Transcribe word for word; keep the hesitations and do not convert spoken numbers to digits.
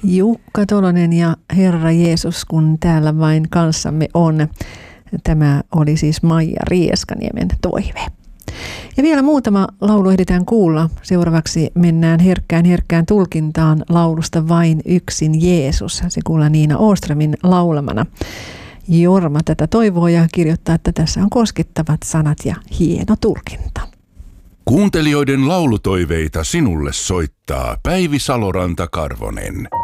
Jukka Tolonen ja Herra Jeesus, kun täällä vain kanssamme on. Tämä oli siis Maija Rieskaniemen toive. Ja vielä muutama laulu ehditään kuulla. Seuraavaksi mennään herkkään herkkään tulkintaan laulusta Vain yksin Jeesus. Se kuullaan Niina Åströmin laulamana. Jorma tätä toivoo ja kirjoittaa, että tässä on koskettavat sanat ja hieno tulkinta. Kuuntelijoiden laulutoiveita sinulle soittaa Päivi Saloranta-Karvonen.